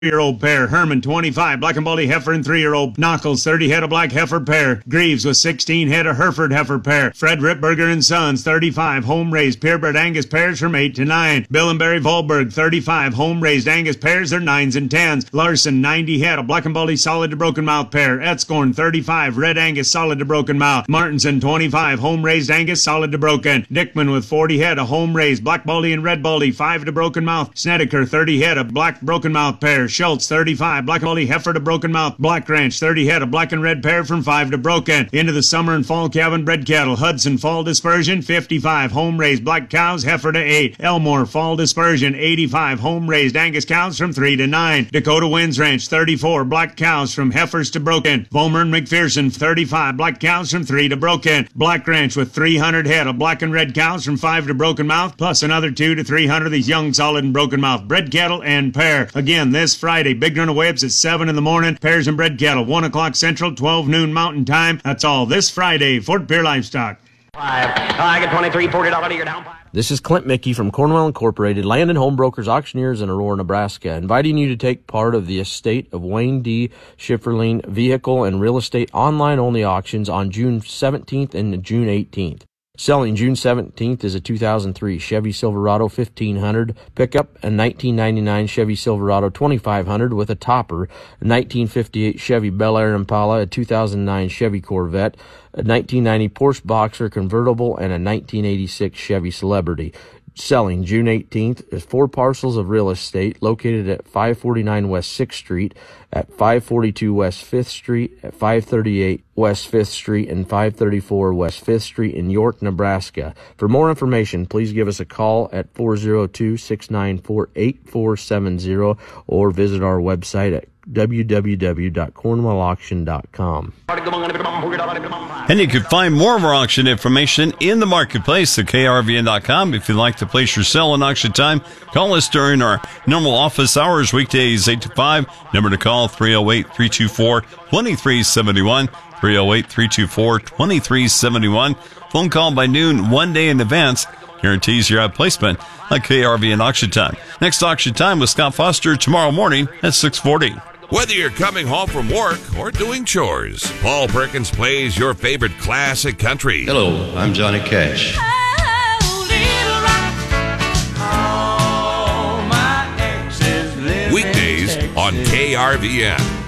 3-year-old pair. Herman, 25. Black and Baldy heifer and 3-year-old. Knuckles, 30 head of black heifer pair. Greaves with 16 head of Hereford heifer pair. Fred Ripberger and Sons, 35. Home raised purebred Angus pairs from 8 to 9. Bill and Barry Volberg, 35. Home raised Angus pairs, they're 9s and 10s. Larson, 90 head of Black and Baldy solid to broken mouth pair. Etzcorn, 35. Red Angus solid to broken mouth. Martinson, 25. Home raised Angus solid to broken. Dickman with 40 head of home raised Black Baldy and Red Baldy 5 to broken mouth. Snedeker, 30 head of black broken mouth pair. Schultz, 35. Black and Baldy heifer to broken mouth. Black Ranch, 30 head of black and red pair from 5 to broken. Into the summer and fall calving bred cattle. Hudson, fall dispersion, 55. Home raised black cows, heifer to 8. Elmore, fall dispersion, 85. Home raised Angus cows from 3 to 9. Dakota Winds Ranch, 34. Black cows from heifers to broken. Vollmer and McPherson, 35. Black cows from 3 to broken. Black Ranch with 300 head of black and red cows from 5 to broken mouth, plus another 2 to 300 of these young solid and broken mouth bred cattle and pair. Again, this Friday, big run of whips at 7 in the morning. Pairs and bred cattle, 1 o'clock Central, 12 noon Mountain Time. That's all this Friday, Fort Pierre Livestock. I get 23, $40 you're down 5. This is Clint Mickey from Cornwell Incorporated, land and home brokers, auctioneers in Aurora, Nebraska, inviting you to take part of the estate of Wayne D. Schifferling vehicle and real estate online-only auctions on June 17th and June 18th. Selling June 17th is a 2003 Chevy Silverado 1500 pickup, a 1999 Chevy Silverado 2500 with a topper, a 1958 Chevy Bel Air Impala, a 2009 Chevy Corvette, a 1990 Porsche Boxer convertible, and a 1986 Chevy Celebrity. Selling June 18th is 4 parcels of real estate located at 549 West 6th Street, at 542 West 5th Street, at 538 West 5th Street, and 534 West 5th Street in York, Nebraska. For more information, please give us a call at 402-694-8470 or visit our website at www.cornwellauction.com. And you can find more of our auction information in the marketplace at krvn.com. If you'd like to place your sale in auction time, call us during our normal office hours, weekdays 8 to 5. Number to call 308-324-2371. 308-324-2371. Phone call by noon 1 day in advance guarantees your placement at KRVN auction time. Next auction time with Scott Foster tomorrow morning at 6:40. Whether you're coming home from work or doing chores, Paul Perkins plays your favorite classic country. Hello, I'm Johnny Cash. Weekdays on KRVN.